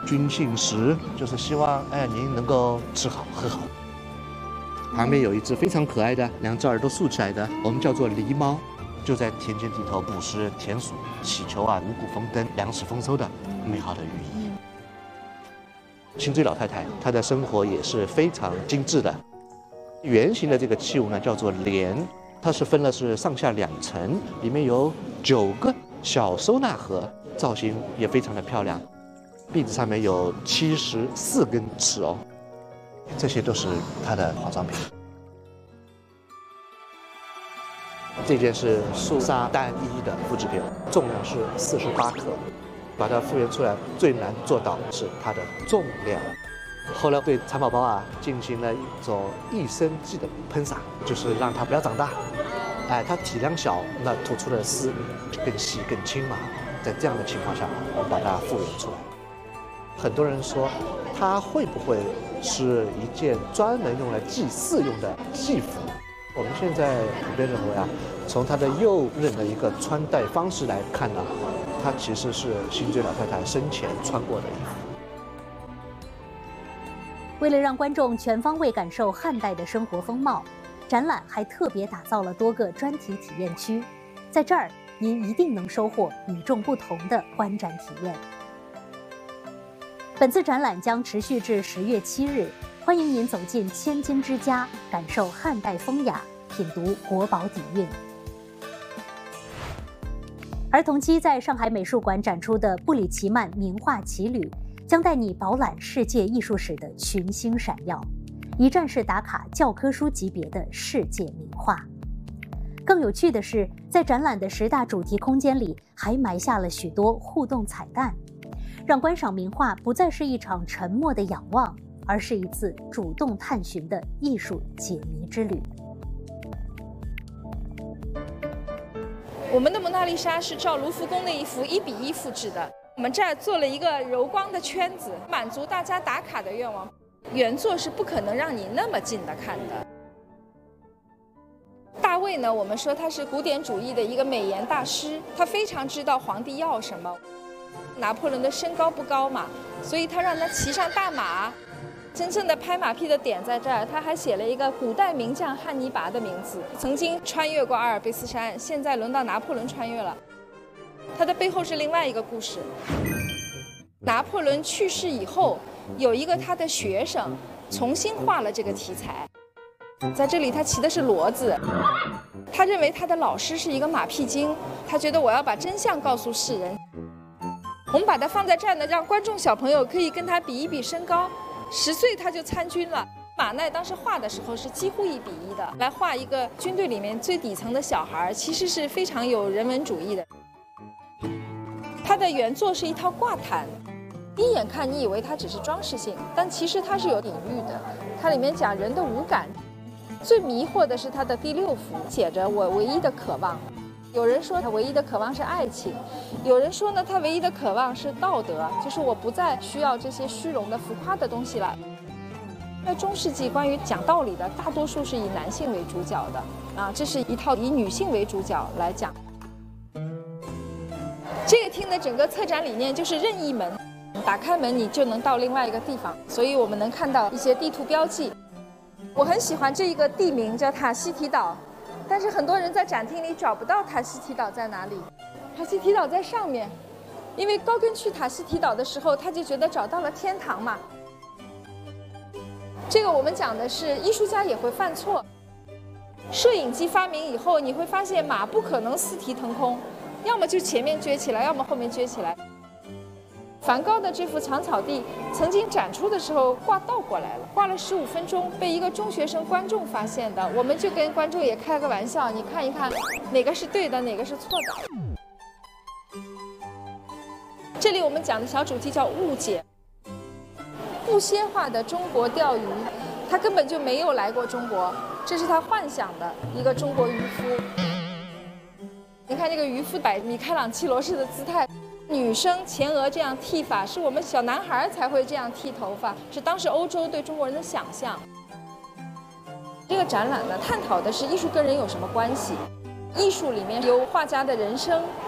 君幸食，就是希望您能够吃好喝好。旁边有一只非常可爱的，两只耳朵竖起来的，我们叫做狸猫，就在田间地头捕食田鼠，祈求五谷丰登、粮食丰收的美好的寓意。辛追老太太她的生活也是非常精致的。圆形的这个器物呢叫做帘，它是分了上下2层，里面有9个小收纳盒，造型也非常的漂亮。壁子上面有74根刺哦，这些都是它的化妆品。这件是素纱单一的复制品，重量是48克，把它复原出来最难做到是它的重量。后来对蚕宝宝进行了一种益生剂的喷洒，就是让它不要长大。它体量小，那吐出的丝更细更轻嘛。在这样的情况下，我们把它复原出来。很多人说，它会不会是一件专门用来祭祀用的祭服？我们现在普遍认为从它的右衽的一个穿戴方式来看呢，它其实是辛追老太太生前穿过的衣服。 为了让观众全方位感受汉代的生活风貌，展览还特别打造了多个专题体验区，在这儿您一定能收获与众不同的观展体验。本次展览将持续至10月7日，欢迎您走进千金之家，感受汉代风雅，品读国宝底蕴。儿童期在上海美术馆展出的布里奇曼名画奇旅，将带你饱览世界艺术史的群星闪耀，一站式打卡教科书级别的世界名画。更有趣的是，在展览的10大主题空间里，还埋下了许多互动彩蛋，让观赏名画不再是一场沉默的仰望，而是一次主动探寻的艺术解谜之旅。 我们的蒙娜丽莎是照卢浮宫那一幅1比1复制的，我们这儿做了一个柔光的圈子，满足大家打卡的愿望。原作是不可能让你那么近的看的。大卫呢，我们说他是古典主义的一个美颜大师，他非常知道皇帝要什么。拿破仑的身高不高嘛，所以他让他骑上大马。真正的拍马屁的点在这儿，他还写了一个古代名将汉尼拔的名字，曾经穿越过阿尔卑斯山，现在轮到拿破仑穿越了。他的背后是另外一个故事。拿破仑去世以后，有一个他的学生重新画了这个题材，在这里他骑的是骡子。他认为他的老师是一个马屁精，他觉得我要把真相告诉世人。我们把它放在这儿呢，让观众小朋友可以跟他比一比身高。10岁他就参军了。马奈当时画的时候是几乎1比1的，来画一个军队里面最底层的小孩，其实是非常有人文主义的。他的原作是一套挂毯，一眼看你以为它只是装饰性，但其实它是有隐喻的。它里面讲人的五感，最迷惑的是它的第6幅，写着我唯一的渴望。有人说他唯一的渴望是爱情，有人说呢，他唯一的渴望是道德，就是我不再需要这些虚荣的浮夸的东西了。在中世纪，关于讲道理的，大多数是以男性为主角的这是一套以女性为主角来讲。这个厅的整个策展理念就是任意门，打开门你就能到另外一个地方，所以我们能看到一些地图标记。我很喜欢这一个地名叫塔希提岛。但是很多人在展厅里找不到塔希提岛在哪里，塔希提岛在上面，因为高更去塔希提岛的时候，他就觉得找到了天堂嘛。这个我们讲的是艺术家也会犯错。摄影机发明以后，你会发现马不可能四蹄腾空，要么就前面撅起来，要么后面撅起来。梵高的这幅长草地曾经展出的时候挂倒过来了，挂了15分钟，被一个中学生观众发现的。我们就跟观众也开个玩笑，你看一看哪个是对的，哪个是错的。这里我们讲的小主题叫误解。不蝎化的中国钓鱼，他根本就没有来过中国，这是他幻想的一个中国渔夫。你看这个渔夫摆米开朗基罗式的姿态。女生前额这样剃发，是我们小男孩才会这样剃头发，是当时欧洲对中国人的想象。这个展览呢，探讨的是艺术跟人有什么关系。艺术里面有画家的人生，